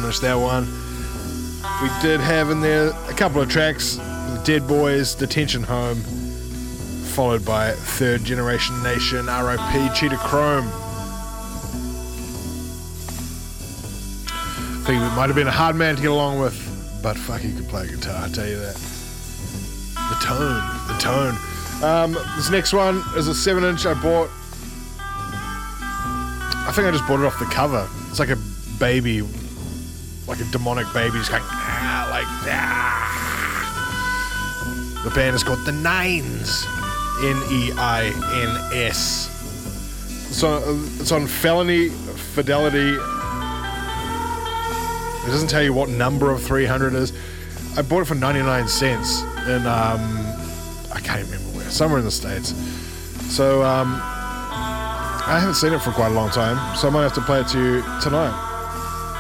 finished that one. We did have in there a couple of tracks, the Dead Boys, Detention Home, followed by Third Generation Nation, R.I.P. Cheetah Chrome. I think it might have been a hard man to get along with, but fuck, he could play guitar, I tell you that. The tone. This next one is a 7-inch I bought. I think I just bought it off the cover. It's like a baby, like a demonic baby just going, like that. The band is called The Nines. Neins. It's on Felony Fidelity. It doesn't tell you what number of 300 is. I bought it for 99 cents in, I can't remember where, somewhere in the States. So, I haven't seen it for quite a long time, so I might have to play it to you tonight.